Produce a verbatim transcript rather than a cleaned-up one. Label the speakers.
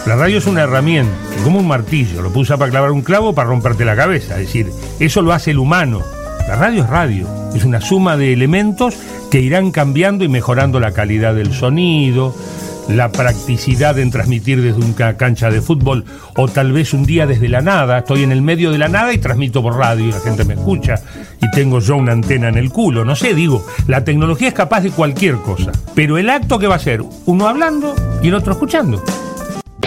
Speaker 1: La radio es una herramienta, como un martillo, lo puedes usar para clavar un clavo o para romperte la cabeza, es decir, eso lo hace el humano. La radio es radio, es una suma de elementos que irán cambiando y mejorando la calidad del sonido, la practicidad en transmitir desde una cancha de fútbol, o tal vez un día desde la nada, estoy en el medio de la nada y transmito por radio y la gente me escucha y tengo yo una antena en el culo, no sé, digo, la tecnología es capaz de cualquier cosa, pero el acto que va a ser uno hablando y el otro escuchando.